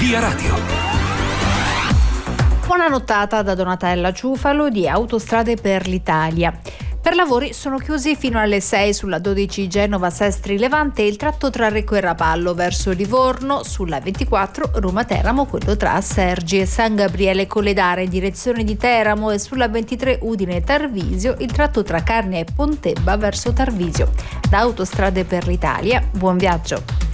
Via Radio. Buona nottata da Donatella Ciufalo di Autostrade per l'Italia. Per lavori sono chiusi fino alle 6 sulla 12 Genova-Sestri Levante il tratto tra Recco e Rapallo verso Livorno, sulla 24 Roma-Teramo quello tra Sergi e San Gabriele Colledare in direzione di Teramo, e sulla 23 Udine-Tarvisio il tratto tra Carnia e Pontebba verso Tarvisio. Da Autostrade per l'Italia, buon viaggio.